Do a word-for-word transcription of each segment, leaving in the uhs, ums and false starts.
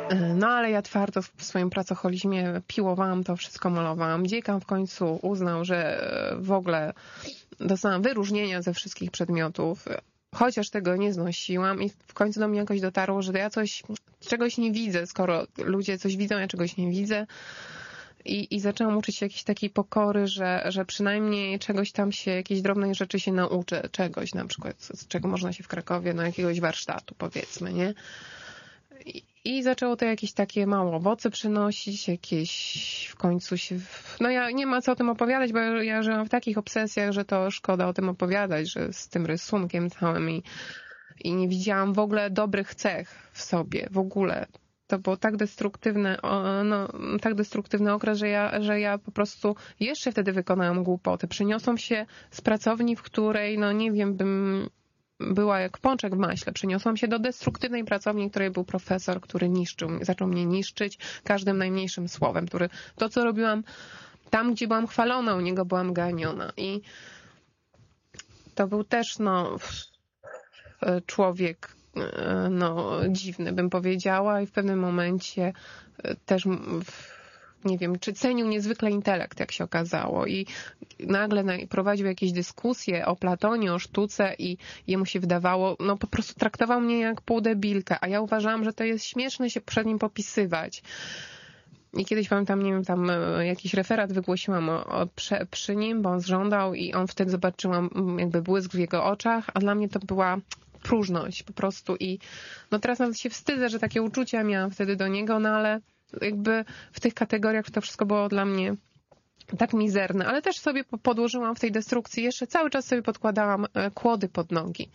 No ale ja twardo w swoim pracoholizmie piłowałam to wszystko, malowałam. Dziekan w końcu uznał, że w ogóle dostałam wyróżnienia ze wszystkich przedmiotów, chociaż tego nie znosiłam i w końcu do mnie jakoś dotarło, że ja coś, czegoś nie widzę, skoro ludzie coś widzą, ja czegoś nie widzę. I, i zaczęłam uczyć się jakiejś takiej pokory, że, że przynajmniej czegoś tam się, jakiejś drobnej rzeczy się nauczę, czegoś na przykład, z czego można się w Krakowie, no jakiegoś warsztatu powiedzmy, nie? I, i zaczęło to jakieś takie małe owoce przynosić, jakieś w końcu się, no ja nie ma co o tym opowiadać, bo ja, ja żyłam w takich obsesjach, że to szkoda o tym opowiadać, że z tym rysunkiem całym i, i nie widziałam w ogóle dobrych cech w sobie, w ogóle. To było tak destruktywne, no, tak destruktywny okres, że ja, że ja po prostu jeszcze wtedy wykonałam głupotę. Przyniosłam się z pracowni, w której, no nie wiem, bym była jak pączek w maśle. Przyniosłam się do destruktywnej pracowni, w której był profesor, który niszczył, zaczął mnie niszczyć każdym najmniejszym słowem, który to, co robiłam tam, gdzie byłam chwalona, u niego byłam ganiona. I to był też, no, człowiek, no, dziwny, bym powiedziała, i w pewnym momencie też, nie wiem, czy cenił niezwykle intelekt, jak się okazało, i nagle prowadził jakieś dyskusje o Platonie, o sztuce i jemu się wydawało, no po prostu traktował mnie jak półdebilkę, a ja uważałam, że to jest śmieszne się przed nim popisywać. I kiedyś pamiętam, nie wiem, tam jakiś referat wygłosiłam o, o, przy, przy nim, bo on żądał i on wtedy zobaczyłam jakby błysk w jego oczach, a dla mnie to była próżność po prostu i no teraz nawet się wstydzę, że takie uczucia miałam wtedy do niego, no ale jakby w tych kategoriach to wszystko było dla mnie tak mizerne, ale też sobie podłożyłam w tej destrukcji, jeszcze cały czas sobie podkładałam kłody pod nogi.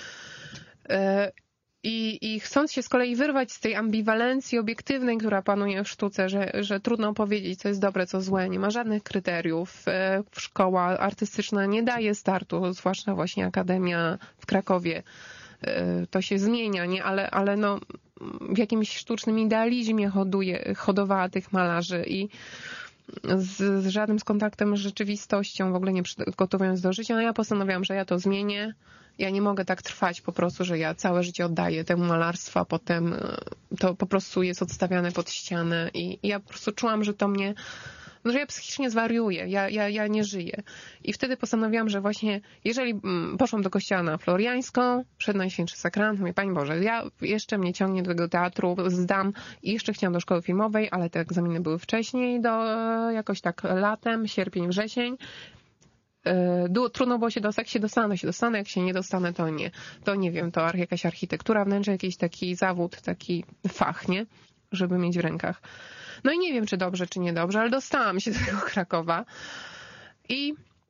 I, I chcąc się z kolei wyrwać z tej ambiwalencji obiektywnej, która panuje w sztuce, że, że trudno powiedzieć, co jest dobre, co złe, nie ma żadnych kryteriów. Szkoła artystyczna nie daje startu, zwłaszcza właśnie Akademia w Krakowie. To się zmienia, nie? Ale, ale no, w jakimś sztucznym idealizmie hoduje, hodowała tych malarzy i z, z żadnym z kontaktem z rzeczywistością, w ogóle nie przygotowując do życia, no ja postanowiłam, że ja to zmienię. Ja nie mogę tak trwać po prostu, że ja całe życie oddaję temu malarstwu, a potem to po prostu jest odstawiane pod ścianę i, i ja po prostu czułam, że to mnie, no, że ja psychicznie zwariuję, ja, ja, ja nie żyję. I wtedy postanowiłam, że właśnie, jeżeli poszłam do kościoła na Floriańską, przed Najświętszy Sakrament, mówię, Pani Boże, ja jeszcze mnie ciągnie do tego teatru, zdam i jeszcze chciałam do szkoły filmowej, ale te egzaminy były wcześniej, do jakoś tak latem, sierpień, wrzesień. Trudno było się dostać, jak się dostanę, się dostanę, jak się nie dostanę, to nie. To nie wiem, to jakaś architektura, wnętrze, jakiś taki zawód, taki fach, nie? Żeby mieć w rękach. No i nie wiem, czy dobrze, czy niedobrze, ale dostałam się do tego Krakowa. I,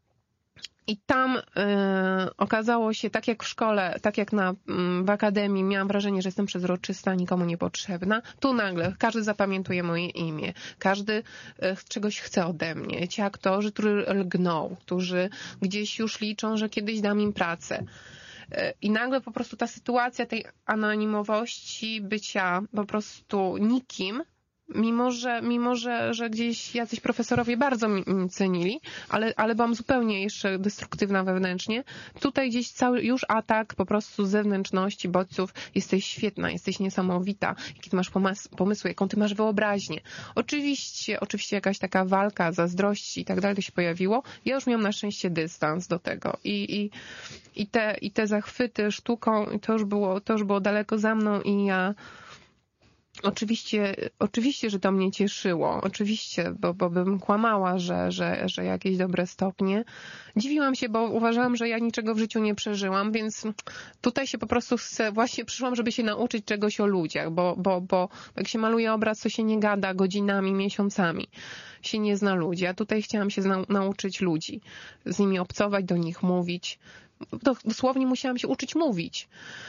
i tam y, okazało się, tak jak w szkole, tak jak na, w akademii, miałam wrażenie, że jestem przezroczysta, nikomu niepotrzebna. Tu nagle każdy zapamiętuje moje imię. Każdy y, czegoś chce ode mnie. Ci aktorzy, którzy lgną, którzy gdzieś już liczą, że kiedyś dam im pracę. Y, I nagle po prostu ta sytuacja tej anonimowości, bycia po prostu nikim, Mimo, że, mimo że, że gdzieś jacyś profesorowie bardzo mi cenili, ale, ale byłam zupełnie jeszcze destruktywna wewnętrznie. Tutaj gdzieś cały już atak po prostu z zewnętrzności, bodźców. Jesteś świetna, jesteś niesamowita. Jakie ty masz pomysły, jaką ty masz wyobraźnię. Oczywiście, oczywiście jakaś taka walka, zazdrości i tak dalej to się pojawiło. Ja już miałam na szczęście dystans do tego. I, i, i, te, i te zachwyty sztuką, to już było, to już było daleko za mną i ja Oczywiście, oczywiście, że to mnie cieszyło. Oczywiście, bo, bo bym kłamała, że, że, że jakieś dobre stopnie. Dziwiłam się, bo uważałam, że ja niczego w życiu nie przeżyłam, więc tutaj się po prostu chcę, właśnie przyszłam, żeby się nauczyć czegoś o ludziach, bo, bo, bo jak się maluje obraz, to się nie gada godzinami, miesiącami. Się nie zna ludzi. A tutaj chciałam się zna, nauczyć ludzi. Z nimi obcować, do nich mówić. Dosłownie musiałam się uczyć mówić.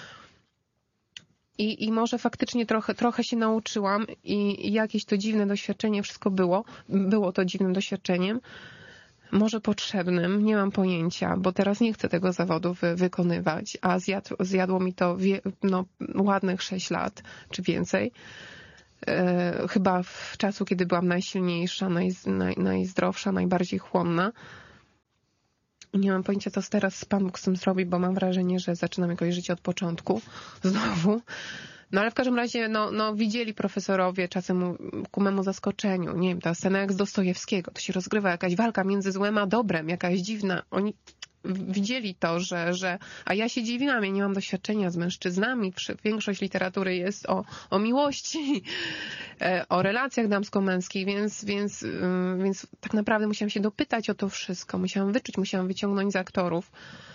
I, I może faktycznie trochę, trochę się nauczyłam i, i jakieś to dziwne doświadczenie wszystko było. Było to dziwnym doświadczeniem. Może potrzebnym, nie mam pojęcia, bo teraz nie chcę tego zawodu wy, wykonywać, a zjadł, zjadło mi to wie, no, ładnych sześć lat czy więcej. E, chyba w czasu, kiedy byłam najsilniejsza, naj, naj, najzdrowsza, najbardziej chłonna. Nie mam pojęcia, co teraz Pan Bóg z tym zrobi, bo mam wrażenie, że zaczynam jakoś życie od początku. Znowu. No ale w każdym razie, no, no widzieli profesorowie czasem ku memu zaskoczeniu, nie wiem, ta scena jak z Dostojewskiego, to się rozgrywa jakaś walka między złem a dobrem, jakaś dziwna. Oni widzieli to, że, że... A ja się dziwiłam, ja nie mam doświadczenia z mężczyznami. Większość literatury jest o, o miłości, o relacjach damsko-męskich, więc, więc, więc tak naprawdę musiałam się dopytać o to wszystko. Musiałam wyczuć, musiałam wyciągnąć z aktorów.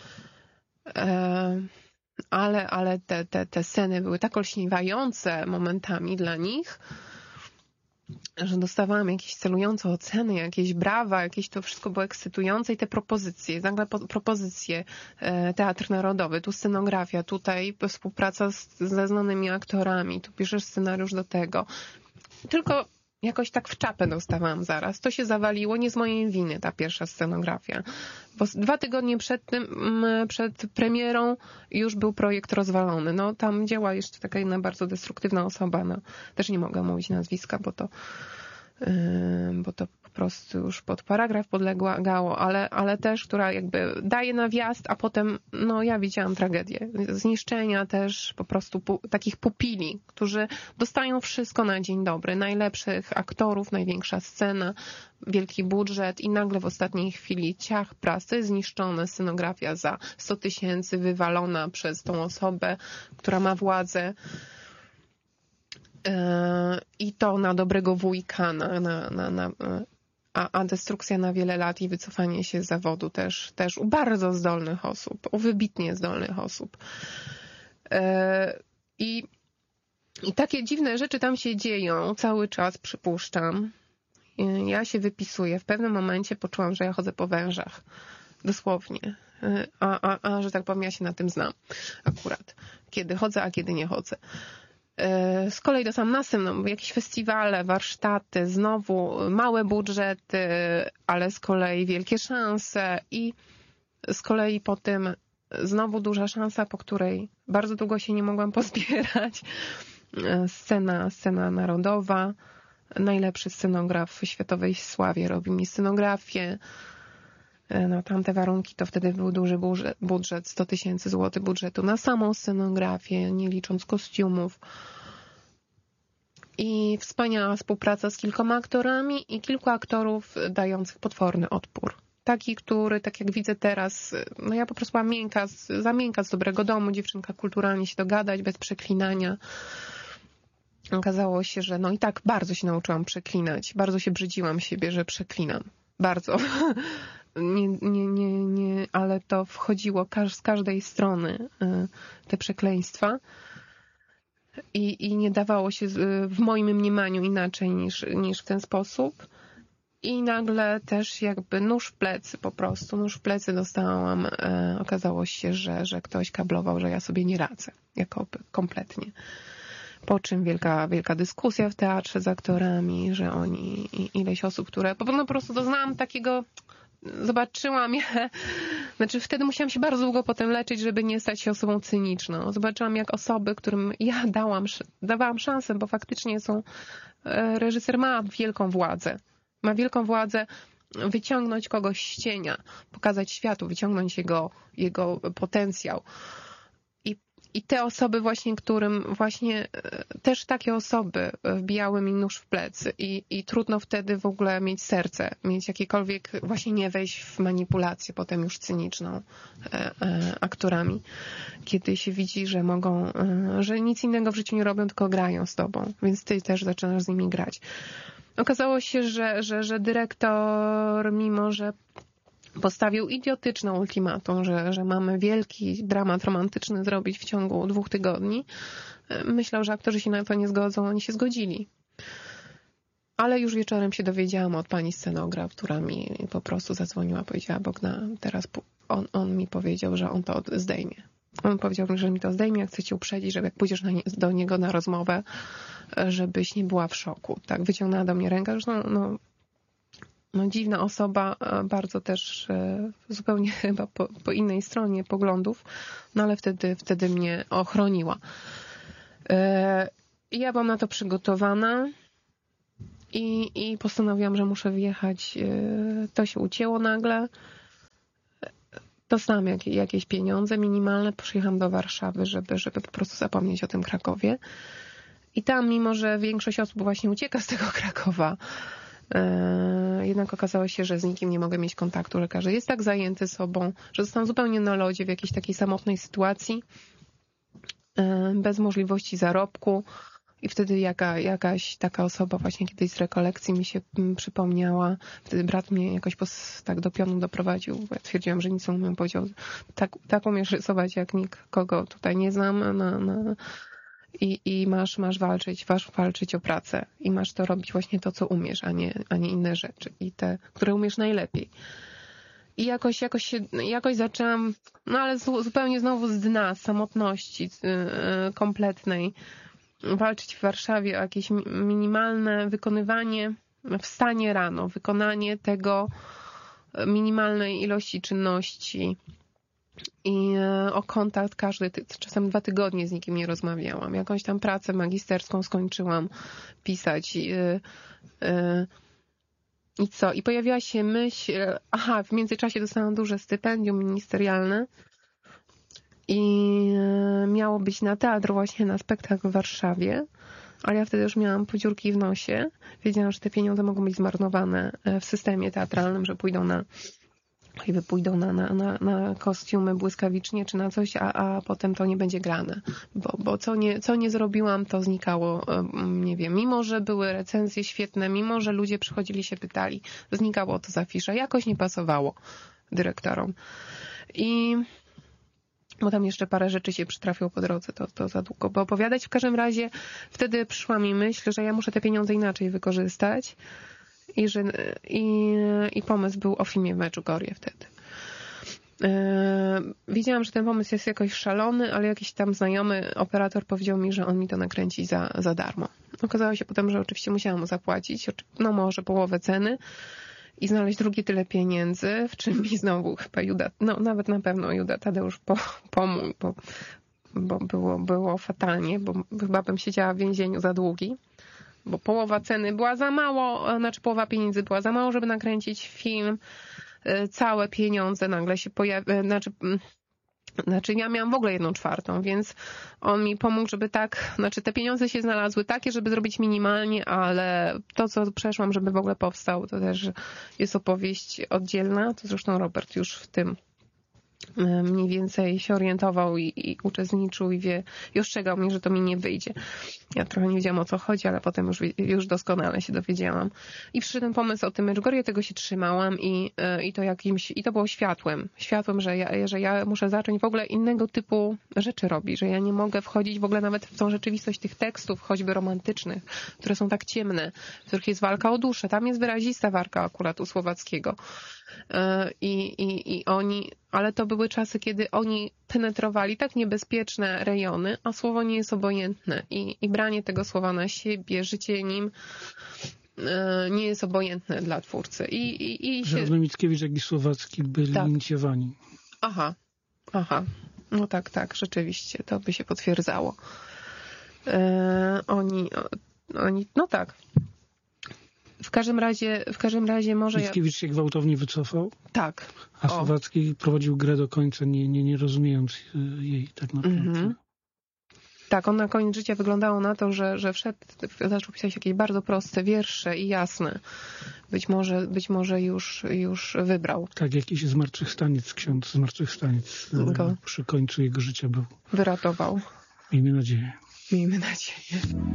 Ale, ale te, te, te sceny były tak olśniewające momentami dla nich, że dostawałam jakieś celujące oceny, jakieś brawa, jakieś to wszystko było ekscytujące i te propozycje, nagle po, propozycje, e, Teatr Narodowy, tu scenografia, tutaj współpraca z, ze znanymi aktorami, tu piszesz scenariusz do tego. Tylko jakoś tak w czapę dostawałam zaraz. To się zawaliło, nie z mojej winy ta pierwsza scenografia. Bo dwa tygodnie przed tym, przed premierą już był projekt rozwalony. No tam działa jeszcze taka jedna bardzo destruktywna osoba. No, też nie mogę mówić nazwiska, bo to, yy, bo to po prostu już pod paragraf podlegało, ale, ale też, która jakby daje nawiast, a potem, no ja widziałam tragedię. Zniszczenia też po prostu pu, takich pupili, którzy dostają wszystko na dzień dobry. Najlepszych aktorów, największa scena, wielki budżet i nagle w ostatniej chwili ciach prasy, zniszczone, scenografia za sto tysięcy, wywalona przez tą osobę, która ma władzę. I to na dobrego wujka, na, na, na, na, a, a destrukcja na wiele lat i wycofanie się z zawodu też, też u bardzo zdolnych osób, u wybitnie zdolnych osób. I, i takie dziwne rzeczy tam się dzieją, cały czas przypuszczam. Ja się wypisuję. W pewnym momencie poczułam, że ja chodzę po wężach. Dosłownie. A, a, a że tak powiem, ja się na tym znam akurat. Kiedy chodzę, a kiedy nie chodzę. Z kolei to sam następny, jakieś festiwale, warsztaty, znowu małe budżety, ale z kolei wielkie szanse i z kolei po tym znowu duża szansa, po której bardzo długo się nie mogłam pozbierać. Scena, scena narodowa. Najlepszy scenograf w światowej sławie robi mi scenografię. No tamte warunki to wtedy był duży budżet, sto tysięcy złotych budżetu na samą scenografię, nie licząc kostiumów. I wspaniała współpraca z kilkoma aktorami i kilku aktorów dających potworny odpór. Taki, który, tak jak widzę teraz, no ja po prostu byłam miękka, za miękka z dobrego domu, dziewczynka kulturalnie się dogadać, bez przeklinania. Okazało się, że no i tak bardzo się nauczyłam przeklinać. Bardzo się brzydziłam siebie, że przeklinam. Bardzo. Nie, nie, nie, nie, ale to wchodziło z każdej strony, te przekleństwa. I, i nie dawało się w moim mniemaniu inaczej niż, niż w ten sposób. I nagle też jakby nóż w plecy po prostu, nóż w plecy dostałam. Okazało się, że, że ktoś kablował, że ja sobie nie radzę. Jakoby kompletnie. Po czym wielka, wielka dyskusja w teatrze z aktorami, że oni, ileś osób, które po, no, po prostu doznałam takiego, zobaczyłam je, znaczy wtedy musiałam się bardzo długo potem leczyć, żeby nie stać się osobą cyniczną. Zobaczyłam, jak osoby, którym ja dałam, dawałam szansę, bo faktycznie są, reżyser ma wielką władzę. Ma wielką władzę wyciągnąć kogoś z cienia, pokazać światu, wyciągnąć jego, jego potencjał. I te osoby właśnie, którym właśnie też takie osoby wbijały mi nóż w plecy i, i trudno wtedy w ogóle mieć serce, mieć jakiekolwiek, właśnie nie wejść w manipulację potem już cyniczną e, e, aktorami, kiedy się widzi, że mogą, e, że nic innego w życiu nie robią, tylko grają z tobą, więc ty też zaczynasz z nimi grać. Okazało się, że, że, że dyrektor, mimo że postawił idiotyczną ultimatum, że, że mamy wielki dramat romantyczny zrobić w ciągu dwóch tygodni. Myślał, że aktorzy się na to nie zgodzą, oni się zgodzili. Ale już wieczorem się dowiedziałam od pani scenograf, która mi po prostu zadzwoniła, powiedziała: Bogna, teraz on, on mi powiedział, że on to zdejmie. On powiedział, że mi to zdejmie, jak chcę cię uprzedzić, żeby jak pójdziesz na nie, do niego na rozmowę, żebyś nie była w szoku. Tak, wyciągnęła do mnie rękę, że no, no No, dziwna osoba, bardzo też zupełnie chyba po, po innej stronie poglądów, no ale wtedy, wtedy mnie ochroniła. I ja byłam na to przygotowana i, i postanowiłam, że muszę wyjechać. To się ucięło nagle. dostałam jak, jakieś pieniądze minimalne, przyjechałam do Warszawy, żeby, żeby po prostu zapomnieć o tym Krakowie. I tam, mimo że większość osób właśnie ucieka z tego Krakowa, yy, jednak okazało się, że z nikim nie mogę mieć kontaktu, że każdy jest tak zajęty sobą, że zostałam zupełnie na lodzie w jakiejś takiej samotnej sytuacji, yy, bez możliwości zarobku. I wtedy jaka, jakaś taka osoba właśnie kiedyś z rekolekcji mi się mm, przypomniała. Wtedy brat mnie jakoś pos, tak do pionu doprowadził. Ja twierdziłam, że nic nie umiem. Powiedział, tak, tak umiesz rysować jak nikt, kogo tutaj nie znam. Na, na, i, I masz, masz walczyć, masz walczyć o pracę. I masz to robić właśnie to, co umiesz, a nie, a nie inne rzeczy. I te, które umiesz najlepiej. I jakoś, jakoś się, jakoś zaczęłam, no ale zu, zupełnie znowu z dna, z samotności yy, kompletnej, walczyć w Warszawie o jakieś minimalne wykonywanie, wstanie rano, wykonanie tego minimalnej ilości czynności i o kontakt każdy, czasem dwa tygodnie z nikim nie rozmawiałam. Jakąś tam pracę magisterską skończyłam pisać i, i co? I pojawiła się myśl, aha, w międzyczasie dostałam duże stypendium ministerialne i miało być na teatr właśnie na spektakl w Warszawie, ale ja wtedy już miałam podziurki w nosie. Wiedziałam, że te pieniądze mogą być zmarnowane w systemie teatralnym, że pójdą na choćby pójdą na, na, na, na kostiumy błyskawicznie czy na coś, a, a potem to nie będzie grane. Bo, bo co, nie, co nie zrobiłam, to znikało, nie wiem, mimo że były recenzje świetne, mimo że ludzie przychodzili się pytali, znikało to z afiszy, jakoś nie pasowało dyrektorom. I bo tam jeszcze parę rzeczy się przytrafiło po drodze, to, to za długo by opowiadać. W każdym razie wtedy przyszła mi myśl, że ja muszę te pieniądze inaczej wykorzystać i, że, i, i pomysł był o filmie w Medjugorje wtedy. Yy, wiedziałam, że ten pomysł jest jakoś szalony, ale jakiś tam znajomy operator powiedział mi, że on mi to nakręci za, za darmo. Okazało się potem, że oczywiście musiałam mu zapłacić, no może połowę ceny, i znaleźć drugie tyle pieniędzy, w czym mi znowu chyba Juda, no nawet na pewno Juda Tadeusz po, pomógł, bo, bo było, było fatalnie, bo chyba bym siedziała w więzieniu za długi, bo połowa ceny była za mało, znaczy połowa pieniędzy była za mało, żeby nakręcić film, całe pieniądze nagle się pojawiły, znaczy... Znaczy ja miałam w ogóle jedną czwartą, więc on mi pomógł, żeby tak, znaczy te pieniądze się znalazły takie, żeby zrobić minimalnie, ale to, co przeszłam, żeby w ogóle powstał, to też jest opowieść oddzielna. To zresztą Robert już w tym mniej więcej się orientował i, i uczestniczył i wie, i ostrzegał mnie, że to mi nie wyjdzie. Ja trochę nie wiedziałam, o co chodzi, ale potem już, już doskonale się dowiedziałam. I przyszedł ten pomysł o tym Medjugorje, tego się trzymałam i, i to jakimś, i to było światłem. Światłem, że ja, że ja muszę zacząć w ogóle innego typu rzeczy robić, że ja nie mogę wchodzić w ogóle nawet w tą rzeczywistość tych tekstów, choćby romantycznych, które są tak ciemne, w których jest walka o duszę. Tam jest wyrazista walka akurat u Słowackiego. I, i, i oni, ale to były czasy, kiedy oni penetrowali tak niebezpieczne rejony, a słowo nie jest obojętne i, i branie tego słowa na siebie, życie nim nie jest obojętne dla twórcy. I, i, i się... Zarówno Mickiewicz, jak i Słowacki byli tak. lincjowani. Aha, aha. No tak, tak, rzeczywiście, to by się potwierdzało. E, oni, oni, no tak. W każdym razie, w każdym razie może... Mickiewicz się gwałtownie wycofał? Tak. A Słowacki prowadził grę do końca, nie, nie, nie rozumiejąc jej tak naprawdę. Mm-hmm. Tak, on na koniec życia wyglądało na to, że, że wszedł, zaczął pisać jakieś bardzo proste wiersze i jasne. Być może, być może już, już wybrał. Tak, jakiś zmartwychwstaniec, ksiądz zmartwychwstaniec Go przy końcu jego życia był. Wyratował. Miejmy nadzieję. Miejmy nadzieję.